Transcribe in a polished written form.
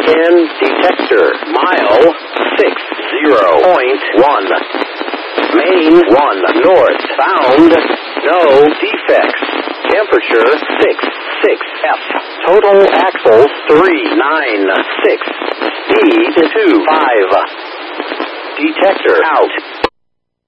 10 detector. Mile 60.1. Main 1 north. Found no defects. Temperature 66 F. Total axles 396. Speed 25. Detector out.